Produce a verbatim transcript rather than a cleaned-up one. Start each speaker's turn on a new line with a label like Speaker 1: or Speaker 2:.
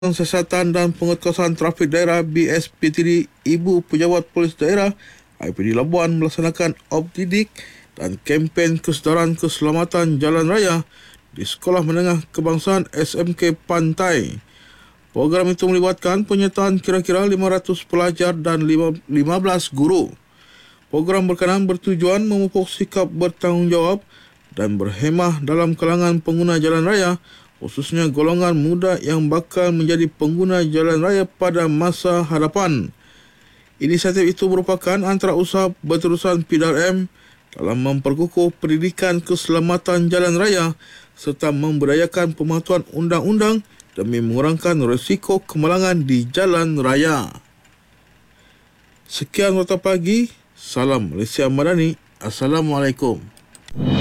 Speaker 1: Siasatan dan Pengetuasan Trafik Daerah B S P T D, Ibu Pejabat Polis Daerah I P D Labuan melaksanakan optidik dan kempen kesedaran keselamatan jalan raya di Sekolah Menengah Kebangsaan S M K Pantai. Program itu melibatkan penyertaan kira-kira lima ratus pelajar dan lima belas guru. Program berkenaan bertujuan memupuk sikap bertanggungjawab dan berhemah dalam kalangan pengguna jalan raya, khususnya golongan muda yang bakal menjadi pengguna jalan raya pada masa hadapan. Inisiatif itu merupakan antara usaha berterusan P D R M dalam memperkukuh pendidikan keselamatan jalan raya serta memberdayakan pematuhan undang-undang demi mengurangkan risiko kemalangan di jalan raya. Sekian Nota Pagi. Salam Malaysia Madani. Assalamualaikum.